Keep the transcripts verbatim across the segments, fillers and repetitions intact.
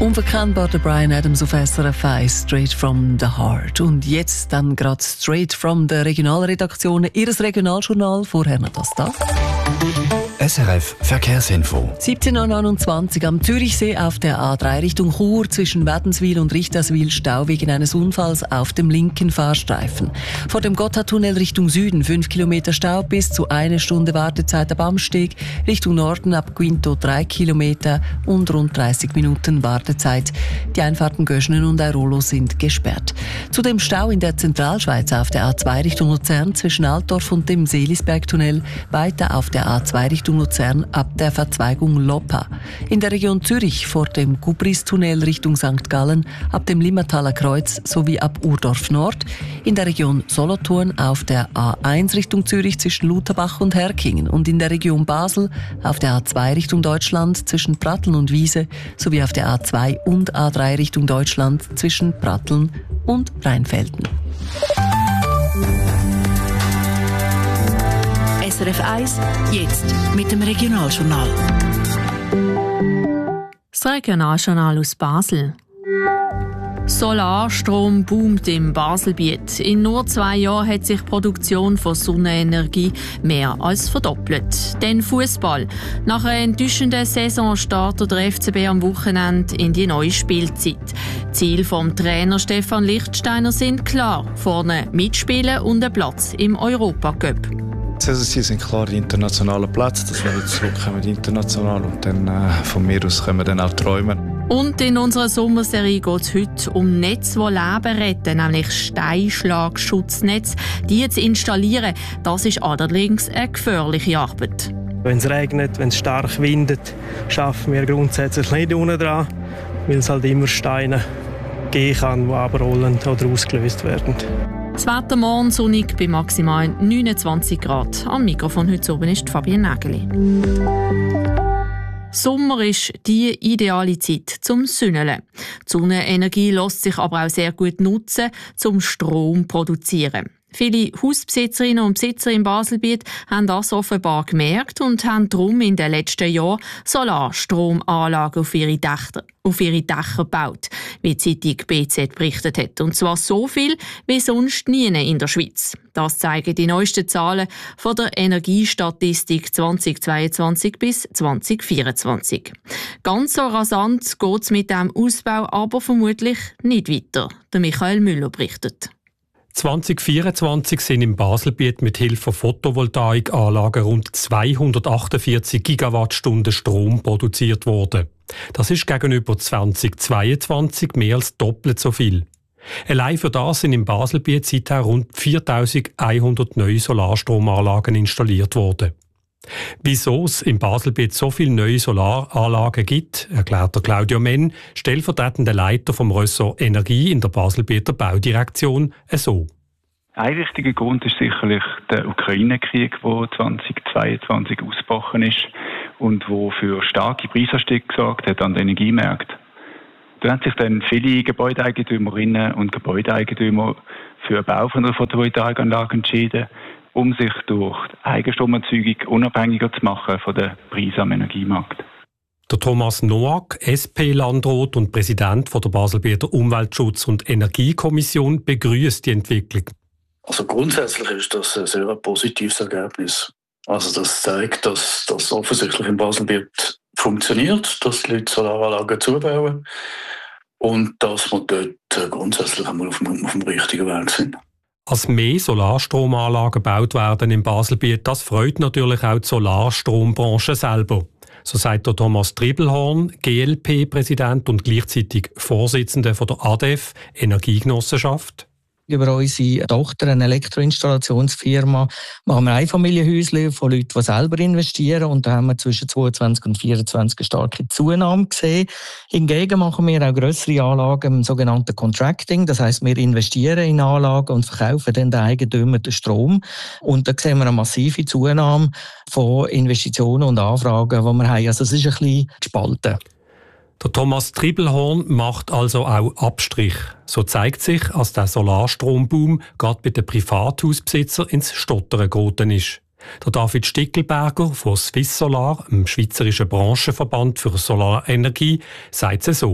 Unverkennbar der Bryan Adams auf S R F eins, Straight from the Heart. Und jetzt dann gerade straight from der Regionalredaktion, Ihres Regionaljournal, vorher noch das da. S R F Verkehrsinfo. siebzehn Uhr neunundzwanzig am Zürichsee auf der A drei Richtung Chur zwischen Wädenswil und Richterswil Stau wegen eines Unfalls auf dem linken Fahrstreifen. Vor dem Gotthardtunnel Richtung Süden fünf Kilometer Stau bis zu eine Stunde Wartezeit ab Amsteg. Richtung Norden ab Quinto drei Kilometer und rund dreißig Minuten Wartezeit. Die Einfahrten Göschnen und Airolo sind gesperrt. Zudem Stau in der Zentralschweiz auf der A zwei Richtung Luzern zwischen Altdorf und dem Seelisbergtunnel. Weiter auf der A zwei Richtung Luzern ab der Verzweigung Loppa. In der Region Zürich vor dem Gubris-Tunnel Richtung Sankt Gallen ab dem Limmertaler Kreuz sowie ab Urdorf Nord. In der Region Solothurn auf der A eins Richtung Zürich zwischen Lutherbach und Herkingen und in der Region Basel auf der A zwei Richtung Deutschland zwischen Pratteln und Wiese sowie auf der A zwei und A drei Richtung Deutschland zwischen Pratteln und Rheinfelden. S R F eins, jetzt mit dem Regionaljournal. Das Regionaljournal aus Basel. Solarstrom boomt im Baselbiet. In nur zwei Jahren hat sich die Produktion von Sonnenenergie mehr als verdoppelt. Denn Fußball. Nach einer enttäuschenden Saison startet der F C B am Wochenende in die neue Spielzeit. Ziel vom Trainer Stefan Lichtsteiner sind klar: vorne mitspielen und einen Platz im Europacup. Also sie sind klar die internationalen Plätze, dass wir jetzt zurückkommen international und dann äh, von mir aus können wir dann auch träumen. Und in unserer Sommerserie geht es heute um Netze, die Leben retten, nämlich Steinschlagschutznetze. Die zu installieren, das ist allerdings eine gefährliche Arbeit. Wenn es regnet, wenn es stark windet, schaffen wir grundsätzlich nicht unten dran, weil es halt immer Steine geben kann, die abrollen oder ausgelöst werden. Das Wetter morgen sonnig bei maximal neunundzwanzig Grad. Am Mikrofon heute oben ist Fabienne Nägeli. Sommer ist die ideale Zeit zum Sünneln. Die Sonnenenergie lässt sich aber auch sehr gut nutzen, zum Strom zu produzieren. Viele Hausbesitzerinnen und Besitzer im Baselbiet haben das offenbar gemerkt und haben darum in den letzten Jahren Solarstromanlagen auf ihre Dächer, auf ihre Dächer gebaut, wie die Zeitung B Z berichtet hat. Und zwar so viel wie sonst nie in der Schweiz. Das zeigen die neuesten Zahlen von der Energiestatistik zweitausendzweiundzwanzig bis zweitausendvierundzwanzig. Ganz so rasant geht es mit dem Ausbau aber vermutlich nicht weiter. Der Michael Müller berichtet. zwanzig vierundzwanzig sind im Baselbiet mit Hilfe von Photovoltaikanlagen rund zweihundertachtundvierzig Gigawattstunden Strom produziert worden. Das ist gegenüber zwanzig zweiundzwanzig mehr als doppelt so viel. Allein für das sind im Baselbiet seither rund viertausendeinhundert neue Solarstromanlagen installiert worden. Wieso es im Baselbiet so viele neue Solaranlagen gibt, erklärt der Claudio Menn, stellvertretender Leiter vom Ressort Energie in der Baselbieter Baudirektion, so. Ein wichtiger Grund ist sicherlich der Ukraine-Krieg, der zwanzig zweiundzwanzig ausgebrochen ist und der für starke Preisanstiege gesorgt hat an den Energiemärkten. Da haben sich dann viele Gebäudeeigentümerinnen und Gebäudeeigentümer für den Bau von einer Photovoltaikanlage entschieden, um sich durch Eigenstromerzeugung unabhängiger zu machen von den Preisen am Energiemarkt. Der Thomas Noack, S P-Landrat und Präsident der Baselbieter Umweltschutz- und Energiekommission, begrüßt die Entwicklung. Also grundsätzlich ist das ein sehr positives Ergebnis. Also das zeigt, dass das offensichtlich im Baselbiet funktioniert, dass die Leute Solaranlagen zubauen und dass wir dort grundsätzlich einmal auf dem, auf dem richtigen Weg sind. Als mehr Solarstromanlagen gebaut werden im Baselbiet, das freut natürlich auch die Solarstrombranche selber. So sagt der Thomas Triebelhorn, G L P-Präsident und gleichzeitig Vorsitzender von der A D E F, Energiegenossenschaft. Über unsere Tochter, eine Elektroinstallationsfirma, machen wir Einfamilienhäuschen von Leuten, die selber investieren. Und da haben wir zwischen zweiundzwanzig und vierundzwanzig eine starke Zunahme gesehen. Hingegen machen wir auch grössere Anlagen im sogenannten Contracting. Das heisst, wir investieren in Anlagen und verkaufen dann den Eigentümern den Strom. Und da sehen wir eine massive Zunahme von Investitionen und Anfragen, die wir haben. Also es ist ein bisschen gespalten. Der Thomas Triebelhorn macht also auch Abstrich. So zeigt sich, als der Solarstromboom gerade bei den Privathausbesitzern ins Stottern geraten ist. Der David Stickelberger von Swiss Solar, dem schweizerischen Branchenverband für Solarenergie, sagt es so.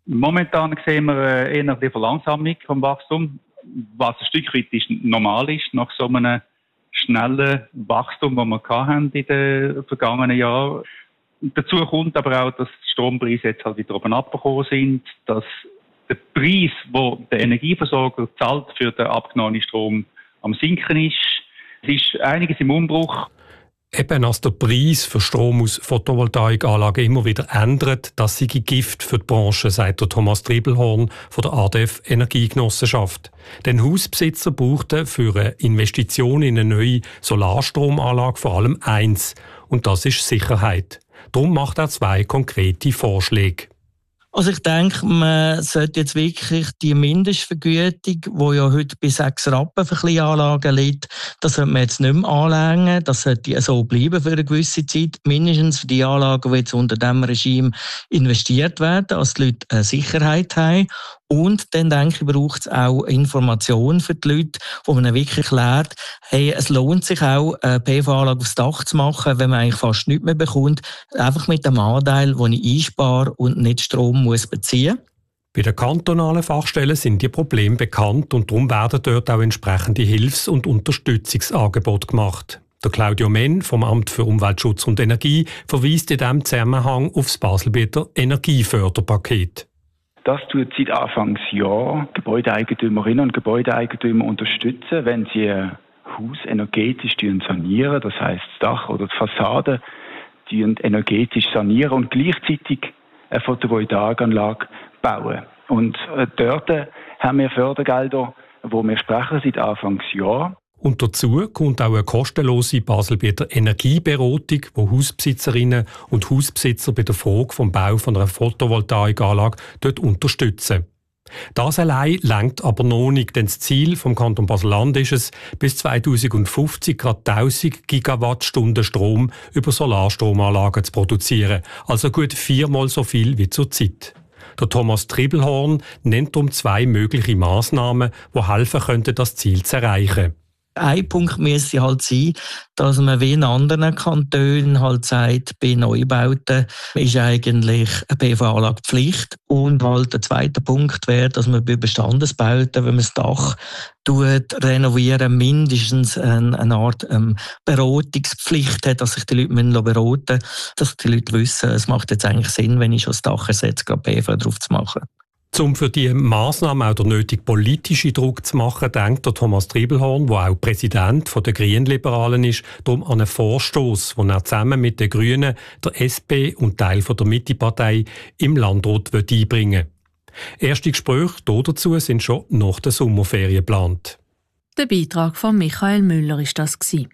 Momentan sehen wir eher die Verlangsamung vom Wachstum, was ein Stück weit ist, normal ist, nach so einem schnellen Wachstum, das wir hatten in den vergangenen Jahren. Dazu kommt aber auch, dass die Strompreise jetzt halt wieder oben abgekommen sind, dass der Preis, den der Energieversorger zahlt für den abgenommenen Strom, am Sinken ist. Es ist einiges im Umbruch. Eben als der Preis für Strom aus Photovoltaikanlagen immer wieder ändert, das sei Gift für die Branche, sagt der Thomas Triebelhorn von der A D F Energiegenossenschaft. Denn Hausbesitzer brauchten für eine Investition in eine neue Solarstromanlage vor allem eins, und das ist Sicherheit. Darum macht er zwei konkrete Vorschläge. Also ich denke, man sollte jetzt wirklich die Mindestvergütung, die ja heute bei sechs Rappen für Kleinanlagen liegt, das sollte man jetzt nicht mehr anlängen. Das sollte so bleiben für eine gewisse Zeit, mindestens für die Anlagen, die jetzt unter diesem Regime investiert werden, dass die Leute eine Sicherheit haben. Und dann, denke ich, braucht es auch Informationen für die Leute, wo man ihnen wirklich lehrt, hey, es lohnt sich auch, eine P V-Anlage aufs Dach zu machen, wenn man eigentlich fast nichts mehr bekommt, einfach mit dem Anteil, den ich einspare und nicht Strom muss beziehen. Bei den kantonalen Fachstellen sind die Probleme bekannt und darum werden dort auch entsprechende Hilfs- und Unterstützungsangebote gemacht. Der Claudio Menn vom Amt für Umweltschutz und Energie verweist in diesem Zusammenhang auf das Baselbieter Energieförderpaket. Das tut seit Anfangsjahr Gebäudeeigentümerinnen und Gebäudeeigentümer unterstützen, wenn sie ein Haus energetisch sanieren, das heisst das Dach oder die Fassade energetisch sanieren und gleichzeitig eine Photovoltaikanlage bauen. Und dort haben wir Fördergelder, die wir sprechen seit Anfangsjahr. Und dazu kommt auch eine kostenlose Baselbieter Energieberatung, die Hausbesitzerinnen und Hausbesitzer bei der Frage vom Bau von einer Photovoltaikanlage dort unterstützen. Das allein reicht aber noch nicht, denn das Ziel vom Kanton Basel-Land ist es, bis zweitausendfünfzig gerade tausend Gigawattstunden Strom über Solarstromanlagen zu produzieren, also gut viermal so viel wie zurzeit. Der Thomas Triebelhorn nennt darum zwei mögliche Massnahmen, die helfen könnten, das Ziel zu erreichen. Ein Punkt müsste halt sein, dass man wie in anderen Kantonen halt sagt, bei Neubauten ist eigentlich eine P V-Anlage Pflicht. Und halt der zweite Punkt wäre, dass man bei Bestandesbauten, wenn man das Dach tut, renovieren, mindestens eine, eine Art ähm, Beratungspflicht hat, dass sich die Leute beraten müssen, dass die Leute wissen, es macht jetzt eigentlich Sinn, wenn ich schon das Dach ersetze, gerade P V drauf zu machen. Um für diese Massnahmen auch den nötigen politischen Druck zu machen, denkt der Thomas Triebelhorn, der auch Präsident der Grünliberalen ist, darum an einen Vorstoss, den er zusammen mit den Grünen, der S P und Teil der Mittepartei im Landrat einbringen will. Erste Gespräche dazu sind schon nach der Sommerferien geplant. Der Beitrag von Michael Müller war das.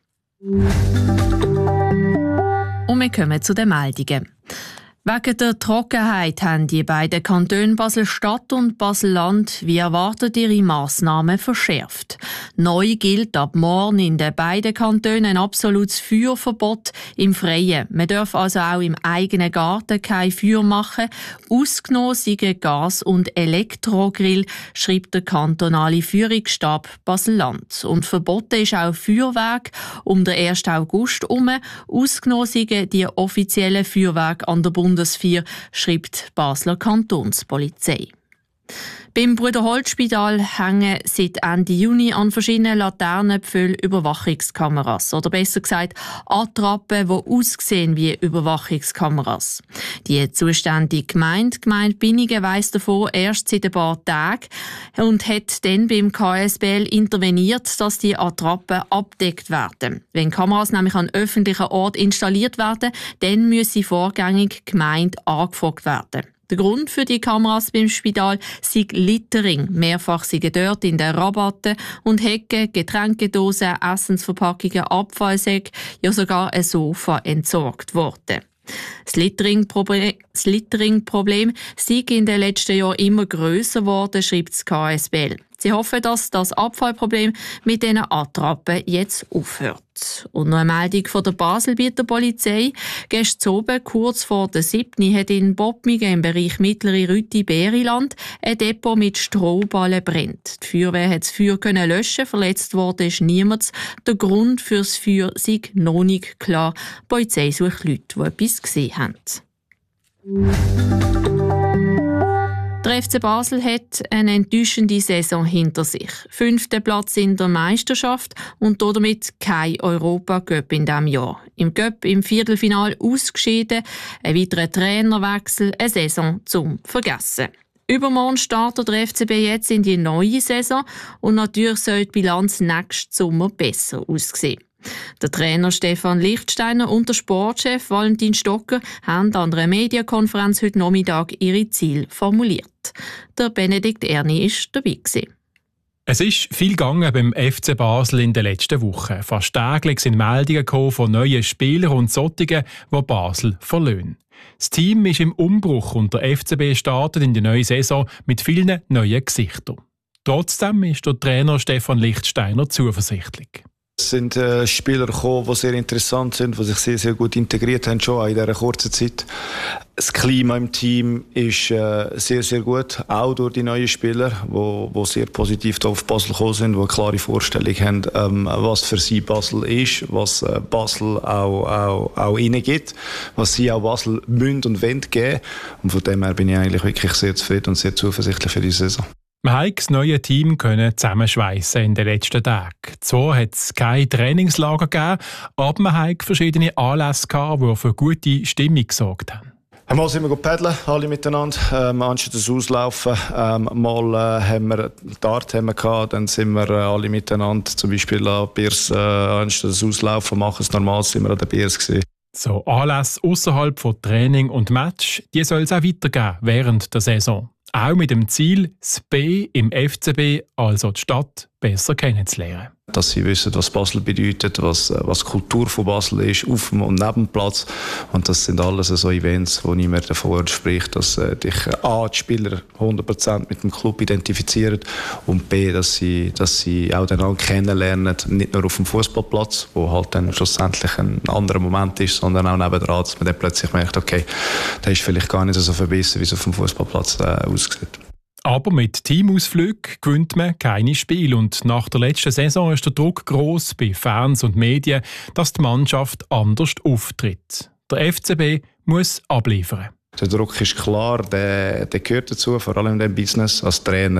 Und wir kommen zu den Meldungen. Wegen der Trockenheit haben die beiden Kantone Basel-Stadt und Basel-Land wie erwartet ihre Massnahmen verschärft. Neu gilt ab morgen in den beiden Kantonen ein absolutes Feuerverbot im Freien. Man darf also auch im eigenen Garten kein Feuer machen. Ausgenommen sind Gas- und Elektrogrill, schreibt der kantonale Führungsstab Basel-Land. Und verboten ist auch Feuerwerk um den ersten August herum. Ausgenommen sind die offiziellen Feuerwerke an der Bundeswehr. Bundesvier, schreibt die Basler Kantonspolizei. Beim Bruderholzspital hängen seit Ende Juni an verschiedenen Laternenpfählen Überwachungskameras. Oder besser gesagt, Attrappen, die aussehen wie Überwachungskameras. Die zuständige Gemeinde, Gemeinde Binnigen, weiss davon erst seit ein paar Tagen und hat dann beim K S B L interveniert, dass die Attrappen abgedeckt werden. Wenn Kameras nämlich an öffentlichen Orten installiert werden, dann müsse vorgängig die Gemeinde angefragt werden. Der Grund für die Kameras beim Spital sei Littering. Mehrfach sind dort in den Rabatten und Hecken, Getränkedosen, Essensverpackungen, Abfallsäcke, ja sogar ein Sofa entsorgt worden. Das Littering-Problem, das Littering-Problem sei in den letzten Jahren immer grösser geworden, schreibt das K S B L. Sie hoffen, dass das Abfallproblem mit diesen Attrappen jetzt aufhört. Und noch eine Meldung von der Baselbieter Polizei. Gestern oben, kurz vor der siebten, hat in Bottmingen im Bereich Mittlere Rütti-Beriland ein Depot mit Strohballen brennt. Die Feuerwehr hat das Feuer können löschen, verletzt worden ist niemand. Der Grund für das Feuer sei noch nicht klar. Die Polizei sucht Leute, die etwas gesehen haben. Die Der F C Basel hat eine enttäuschende Saison hinter sich. Fünfter Platz in der Meisterschaft und damit kein Europa-Cup in diesem Jahr. Im Cup im Viertelfinal ausgeschieden, ein weiterer Trainerwechsel, eine Saison zum Vergessen. Übermorgen startet der F C B jetzt in die neue Saison und natürlich soll die Bilanz nächsten Sommer besser aussehen. Der Trainer Stefan Lichtsteiner und der Sportchef Valentin Stocker haben an einer Medienkonferenz heute Nachmittag ihre Ziele formuliert. Der Benedikt Erni war dabei. Es ist viel gegangen beim F C Basel in den letzten Wochen. Fast täglich sind Meldungen gekommen von neuen Spielern und solchen, die Basel verlassen. Das Team ist im Umbruch und der F C B startet in die neue Saison mit vielen neuen Gesichtern. Trotzdem ist der Trainer Stefan Lichtsteiner zuversichtlich. Es sind äh, Spieler gekommen, die sehr interessant sind, die sich sehr, sehr gut integriert haben, schon in dieser kurzen Zeit. Das Klima im Team ist äh, sehr, sehr gut, auch durch die neuen Spieler, die, die sehr positiv auf Basel gekommen sind, die eine klare Vorstellung haben, ähm, was für sie Basel ist, was äh, Basel auch, auch, auch ihnen gibt, was sie auch Basel müssen und wollen geben. Und von dem her bin ich eigentlich wirklich sehr zufrieden und sehr zuversichtlich für diese Saison. Man konnte das neue Team zusammenschweissen in den letzten Tagen. Zwar hat es kein Trainingslager gegeben, aber man hatte verschiedene Anlässe, die für gute Stimmung gesorgt haben. Einmal sind wir paddeln, alle miteinander, ähm, anstatt das Auslaufen. Ähm, mal äh, haben wir Dart haben wir gehabt, dann sind wir äh, alle miteinander, zum Beispiel an Biers, äh, anstatt das Auslaufen machen, es normal, sind wir an der Biers gewesen. So Anlässe außerhalb von Training und Match, die soll es auch weitergeben während der Saison. Auch mit dem Ziel, das B im F C B, also die Stadt, besser kennenzulernen. Dass sie wissen, was Basel bedeutet, was, was die Kultur von Basel ist, auf dem und neben dem Platz. Und das sind alles so Events, wo ich mir davon spreche, dass äh, dich A, die Spieler hundert Prozent mit dem Club identifizieren und B, dass sie, dass sie auch dann auch kennenlernen, nicht nur auf dem Fußballplatz, wo halt dann schlussendlich ein anderer Moment ist, sondern auch nebendran, dass man dann plötzlich merkt, okay, der ist vielleicht gar nicht so verbissen, wie es auf dem Fußballplatz äh, aussieht. Aber mit Teamausflügen gewinnt man keine Spiele. Und nach der letzten Saison ist der Druck gross bei Fans und Medien, dass die Mannschaft anders auftritt. Der F C B muss abliefern. Der Druck ist klar, der, der gehört dazu, vor allem in diesem Business als Trainer.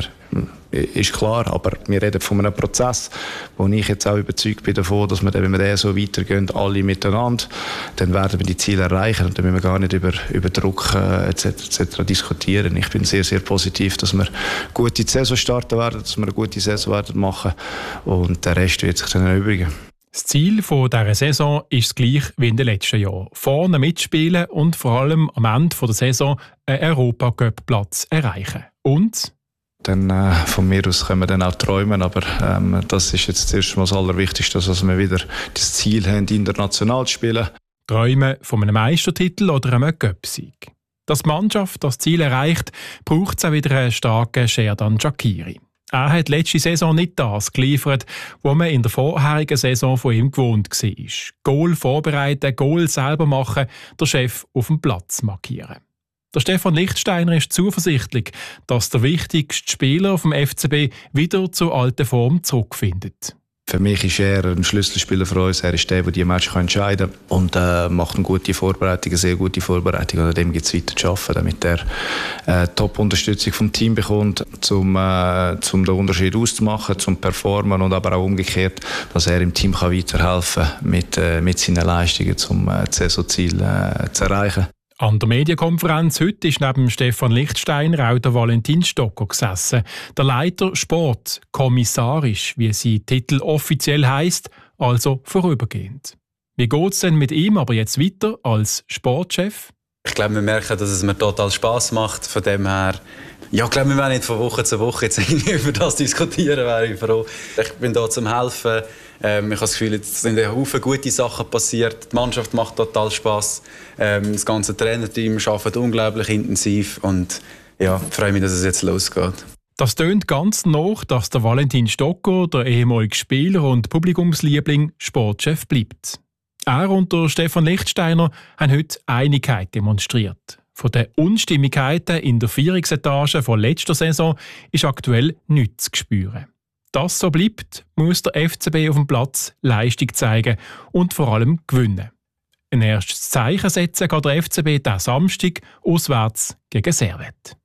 Ist klar, aber wir reden von einem Prozess, wo ich jetzt auch überzeugt bin davon, dass wir, wenn wir den so weitergehen, alle miteinander, dann werden wir die Ziele erreichen und dann müssen wir gar nicht über, über Druck äh, et cetera et cetera diskutieren. Ich bin sehr, sehr positiv, dass wir gut in die Saison starten werden, dass wir eine gute Saison werden machen und der Rest wird sich dann erübrigen. Das Ziel dieser Saison ist das gleiche wie in den letzten Jahren. Vorne mitspielen und vor allem am Ende der Saison einen Europacup-Platz erreichen. Und? Dann, äh, von mir aus können wir dann auch träumen, aber ähm, das ist jetzt zuerst mal das Allerwichtigste, dass wir wieder das Ziel haben, international zu spielen. Träumen von einem Meistertitel oder einem Cup-Sieg. Dass die Mannschaft das Ziel erreicht, braucht es auch wieder einen starken Xherdan Shaqiri. Er hat letzte Saison nicht das geliefert, was man in der vorherigen Saison von ihm gewohnt war. Goal vorbereiten, Goal selber machen, der Chef auf dem Platz markieren. Der Stefan Lichtsteiner ist zuversichtlich, dass der wichtigste Spieler vom F C B wieder zur alten Form zurückfindet. Für mich ist er ein Schlüsselspieler für uns. Er ist der, der die Match entscheiden kann und äh, macht eine gute Vorbereitung, eine sehr gute Vorbereitung. Und an dem gibt es weiter zu arbeiten, damit er äh, Top-Unterstützung vom Team bekommt, um äh, zum den Unterschied auszumachen, zum Performen und aber auch umgekehrt, dass er im Team kann weiterhelfen kann mit, äh, mit seinen Leistungen, um äh, das Saisonziel äh, zu erreichen. An der Medienkonferenz heute ist neben Stefan Lichtsteiner auch der Valentin Stocker gesessen. Der Leiter Sport, kommissarisch, wie sein Titel offiziell heisst, also vorübergehend. Wie geht es denn mit ihm aber jetzt weiter als Sportchef? Ich glaube, wir merken, dass es mir total Spass macht. Von dem her, ja, ich glaube, wir werden nicht von Woche zu Woche jetzt über das diskutieren, wäre ich froh. Ich bin da zum Helfen. Ähm, ich habe das Gefühl, es sind ein Haufen gute Sachen passiert. Die Mannschaft macht total Spass. Ähm, das ganze Trainerteam arbeitet unglaublich intensiv. Und ja, ich freue mich, dass es jetzt losgeht. Das tönt ganz nach, dass der Valentin Stocker, der ehemalige Spieler und Publikumsliebling, Sportchef bleibt. Er und der Stefan Lichtsteiner haben heute Einigkeit demonstriert. Von den Unstimmigkeiten in der Vierungsetage von letzter Saison ist aktuell nichts zu spüren. Dass so bleibt, muss der F C B auf dem Platz Leistung zeigen und vor allem gewinnen. Ein erstes Zeichen setzen kann der F C B diesen Samstag auswärts gegen Servette.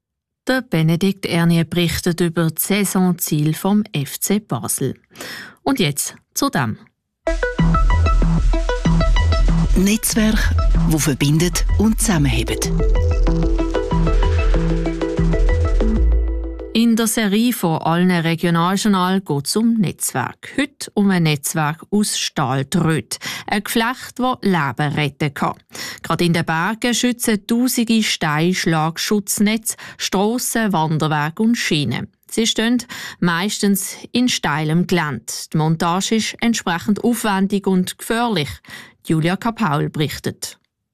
Der Benedikt Ernie berichtet über die Saisonziele vom F C Basel. Und jetzt zu dem. Netzwerk, wo verbindet und zusammenhebt. In der Serie von allen Regionaljournalen geht es um Netzwerk. Heute um ein Netzwerk aus Stahldraht. Ein Geflecht, das Leben retten kann. Gerade in den Bergen schützen tausende Steinschlagschutznetze, Strassen, Wanderwege und Schienen. Sie stehen meistens in steilem Gelände. Die Montage ist entsprechend aufwendig und gefährlich. Julia Kapaul berichtet.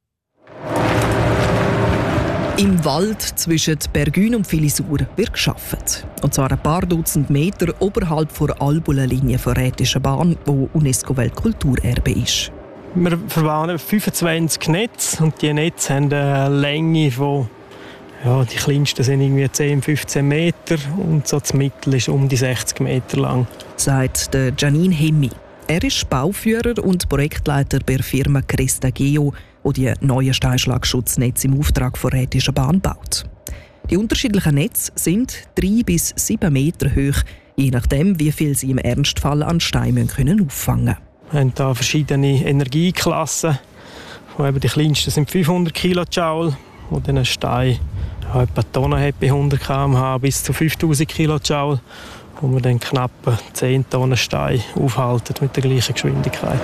Im Wald zwischen Bergün und Filisur wird gearbeitet. Und zwar ein paar Dutzend Meter oberhalb der Albulenlinie der Rätischen Bahn, die UNESCO-Weltkulturerbe ist. Wir verbauen fünfundzwanzig Netze und diese Netze haben eine Länge von, ja, die kleinsten sind irgendwie zehn, fünfzehn Meter und so das Mittel ist um die sechzig Meter lang. Sagt der Janine Hemmi. Er ist Bauführer und Projektleiter bei der Firma Cresta Geo, die die neuen Steinschlagschutznetze im Auftrag der Rätischen Bahn baut. Die unterschiedlichen Netze sind drei bis sieben Meter hoch, je nachdem, wie viel sie im Ernstfall an Steinen auffangen können. Wir haben hier verschiedene Energieklassen. Die kleinsten sind fünfhundert Kilojoule, wo dann ein Stein ja, etwa Tonnen hat bei hundert Kilometer pro Stunde bis zu fünftausend Kilojoule, wo man dann knapp zehn Tonnen Stein aufhalten mit der gleichen Geschwindigkeit.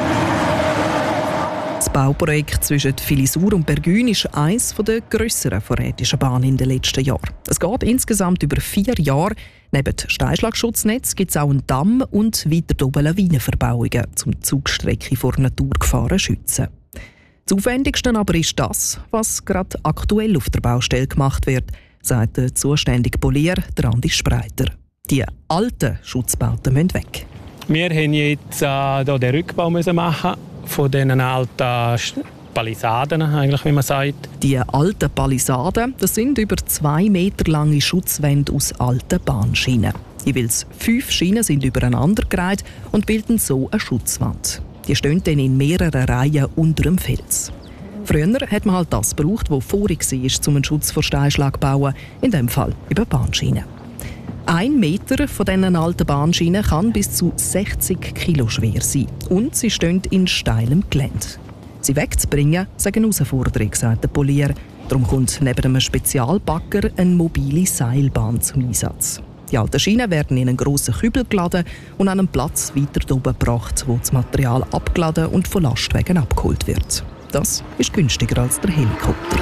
Das Bauprojekt zwischen Filisur und Bergün ist eines der grösseren der Rätischen Bahn in den letzten Jahren. Es geht insgesamt über vier Jahre. Neben Steinschlagschutznetz gibt es auch einen Damm und weiter oben Lawinenverbauungen, um die Zugstrecke vor Naturgefahren zu schützen. Das Aufwendigste aber ist das, was gerade aktuell auf der Baustelle gemacht wird, sagt der zuständige Polier, Andi Spreiter. Die alten Schutzbauten müssen weg. Wir mussten jetzt äh, den Rückbau machen von diesen alten Palisaden, eigentlich, wie man sagt. Die alten Palisaden, das sind über zwei Meter lange Schutzwände aus alten Bahnschienen. Jeweils fünf Schienen sind übereinander gereiht und bilden so eine Schutzwand. Die stehen dann in mehreren Reihen unter dem Fels. Früher hat man halt das gebraucht, was vorig war, um einen Schutz vor Steinschlag zu bauen, in diesem Fall über Bahnschienen. Ein Meter von diesen alten Bahnschienen kann bis zu sechzig Kilo schwer sein. Und sie stehen in steilem Gelände. Sie wegzubringen, ist eine Herausforderung, sagt der Polier. Darum kommt neben einem Spezialbagger eine mobile Seilbahn zum Einsatz. Die alten Schienen werden in einen grossen Kübel geladen und an einen Platz weiter oben gebracht, wo das Material abgeladen und von Lastwagen abgeholt wird. Das ist günstiger als der Helikopter.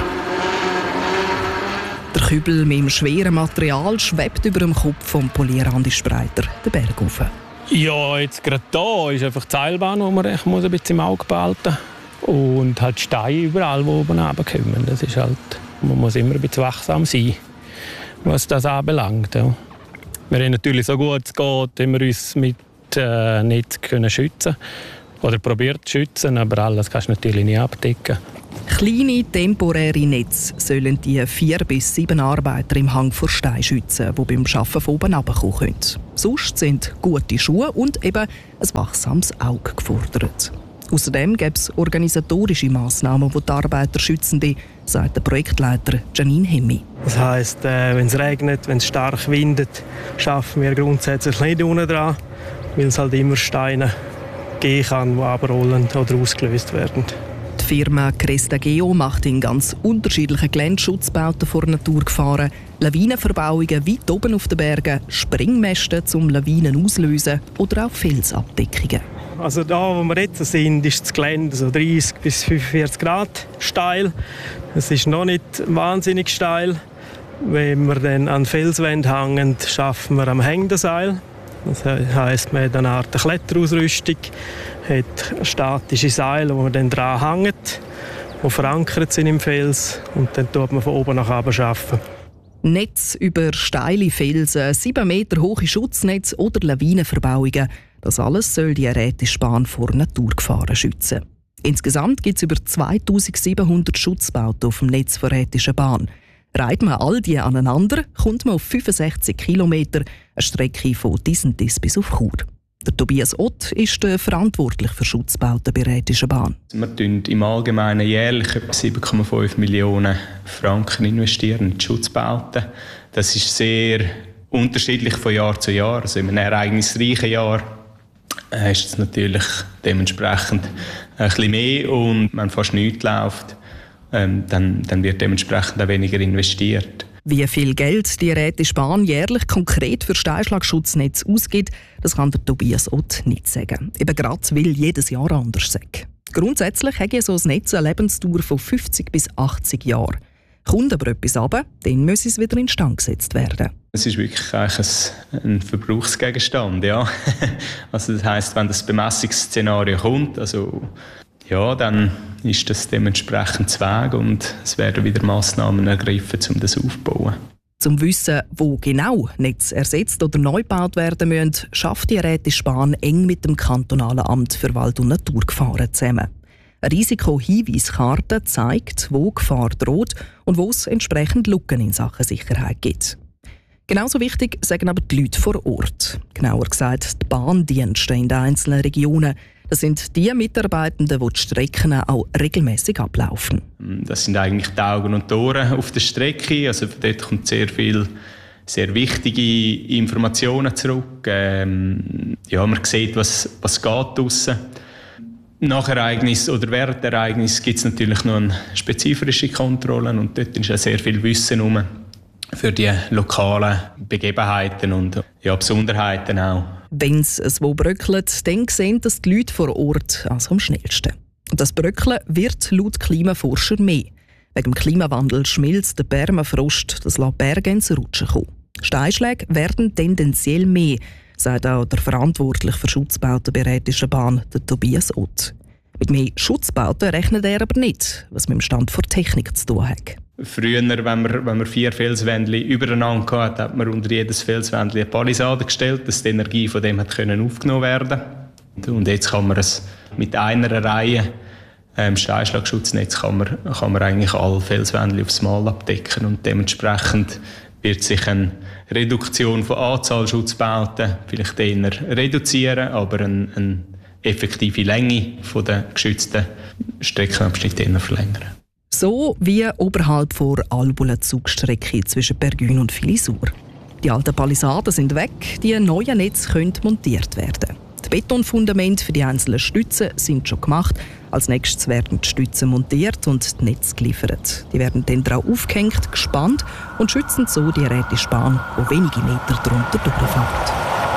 Der Kübel mit dem schweren Material schwebt über dem Kopf vom Polier Andi Spreiter den Berg rauf. Ja, jetzt gerade hier ist einfach die Seilbahn, die man ein bisschen im Auge behalten muss. Und halt Steine überall, die oben runterkommen. Das ist halt, man muss immer ein bisschen wachsam sein, was das anbelangt. Ja. Wir haben natürlich so gut es geht, immer uns mit äh, Netz können schützen oder probiert zu schützen, aber alles kannst du natürlich nicht abdecken. Kleine temporäre Netze sollen die vier bis sieben Arbeiter im Hang vor Stein schützen, die beim Arbeiten von oben herunterkommen können. Sonst sind gute Schuhe und eben ein wachsames Auge gefordert. Außerdem gibt es organisatorische Massnahmen, die die Arbeiter schützen, sagt der Projektleiter Janine Hemmi. Das heisst, äh, wenn es regnet, wenn es stark windet, schaffen wir grundsätzlich nicht unten dran, weil es halt immer Steine geben kann, die abrollen oder ausgelöst werden. Die Firma Cresta Geo macht in ganz unterschiedlichen Geländeschutzbauten vor Naturgefahren, Lawinenverbauungen weit oben auf den Bergen, Springmäste zum Lawinen auslösen oder auch Felsabdeckungen. Also da, wo wir jetzt sind, ist das Gelände so dreißig bis fünfundvierzig Grad steil. Es ist noch nicht wahnsinnig steil. Wenn wir dann an Felswände hängen, schaffen wir am hängenden Seil. Das heisst, man hat eine Art Kletterausrüstung, hat statische Seile, die man dann dran hängt, die verankert sind im Fels, und dann tut man von oben nach unten arbeiten. Netz über steile Felsen, sieben Meter hohe Schutznetze oder Lawinenverbauungen. Das alles soll die Rätische Bahn vor Naturgefahren schützen. Insgesamt gibt es über zweitausendsiebenhundert Schutzbauten auf dem Netz der Rätischen Bahn. Reiht man all die aneinander, kommt man auf fünfundsechzig Kilometer, eine Strecke von Disentis bis auf Chur. Der Tobias Ott ist der verantwortlich für Schutzbauten bei Rätischer Bahn. Wir investieren im Allgemeinen jährlich etwa sieben Komma fünf Millionen Franken investieren in die Schutzbauten. Das ist sehr unterschiedlich von Jahr zu Jahr. Also in einem ereignisreichen Jahr ist es natürlich dementsprechend ein bisschen mehr, und wenn fast nichts läuft, ähm, dann, dann wird dementsprechend auch weniger investiert. Wie viel Geld die Rätische Bahn jährlich konkret für Steinschlagschutznetz ausgibt, das kann der Tobias Ott nicht sagen. Eben gerade, weil jedes Jahr anders sei. Grundsätzlich hat so ein Netz eine Lebensdauer von fünfzig bis achtzig Jahren. Kommt aber etwas runter, dann muss es wieder instand gesetzt werden. Es ist wirklich ein, ein Verbrauchsgegenstand, ja. Also das heisst, wenn das Bemessungsszenario kommt, also ja, dann ist das dementsprechend zu Weg und es werden wieder Massnahmen ergriffen, um das aufzubauen. Zum Wissen, wo genau Netze ersetzt oder neu gebaut werden müssen, schafft die Rätische Bahn eng mit dem kantonalen Amt für Wald- und Naturgefahren zusammen. Eine Risiko-Hinweiskarte zeigt, wo Gefahr droht und wo es entsprechend Lücken in Sachen Sicherheit gibt. Genauso wichtig sagen aber die Leute vor Ort. Genauer gesagt die Bahndienste in den einzelnen Regionen. Das sind die Mitarbeitenden, die die Strecken auch regelmäßig ablaufen. Das sind eigentlich die Augen und die Ohren auf der Strecke. Also dort kommt sehr viel, sehr wichtige Informationen zurück. Ähm, ja, man sieht, was, was geht draussen. Nach Ereignis oder während der Ereignis gibt es natürlich noch eine spezifische Kontrollen, und dort ist auch sehr viel Wissen herum für die lokalen Begebenheiten und ja, Besonderheiten auch. Wenn es wo bröckelt, dann sehen das die Leute vor Ort also am schnellsten. Und das Bröckeln wird laut Klimaforscher mehr. Wegen dem Klimawandel schmilzt der Permafrost, das lässt Berge ins Rutschen kommen. Steinschläge werden tendenziell mehr, sagt auch der verantwortlich für Schutzbauten bei Rätischer Bahn, der Tobias Ott. Mit mehr Schutzbauten rechnet er aber nicht, was mit dem Stand der Technik zu tun hat. Früher, wenn man, wenn man vier Felswändchen übereinander hatte, hat man unter jedes Felswändchen eine Palisade gestellt, dass die Energie von dem hat können aufgenommen werden konnte. Und jetzt kann man es mit einer Reihe ähm, Steinschlagschutznetz kann man, kann man eigentlich alle Felswändchen aufs Mal abdecken, und dementsprechend wird sich eine Reduktion von Anzahl Schutzbauten vielleicht eher reduzieren, aber eine, eine effektive Länge der geschützten Streckenabschnitte eher verlängern. So wie oberhalb der Albula-Zugstrecke zwischen Bergün und Filisur. Die alten Palisaden sind weg, die neuen Netze können montiert werden. Die Betonfundamente für die einzelnen Stützen sind schon gemacht. Als nächstes werden die Stützen montiert und die Netze geliefert. Die werden dann drauf aufgehängt, gespannt und schützen so die Rätische Bahn, die wenige Meter darunter durchfährt.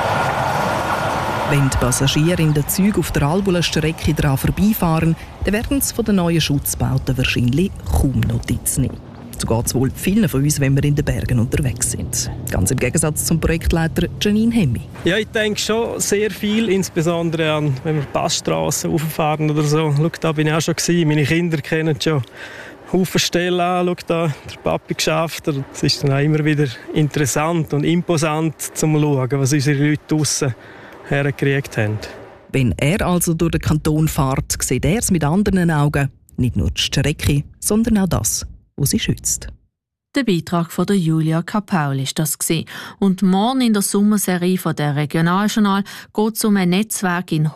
Wenn die Passagiere in den Zügen auf der Albula-Strecke daran vorbeifahren, dann werden sie von den neuen Schutzbauten wahrscheinlich kaum Notiz nehmen. So geht es wohl vielen von uns, wenn wir in den Bergen unterwegs sind. Ganz im Gegensatz zum Projektleiter Janine Hemmi. Ja, ich denke schon sehr viel, insbesondere an, wenn wir Passstrassen rauffahren oder so. Schau, da bin ich auch schon gewesen. Meine Kinder kennen schon Haufen Stellen an. Schau, da der Papi geschafft. Es ist dann auch immer wieder interessant und imposant zu schauen, was unsere Leute draussen hergekriegt haben. Wenn er also durch den Kanton fährt, sieht er es mit anderen Augen. Nicht nur die Strecke, sondern auch das, was sie schützt. Der Beitrag von der Julia Kapaul ist das gewesen. Und morgen in der Sommerserie von der Regionaljournal geht es um ein Netzwerk in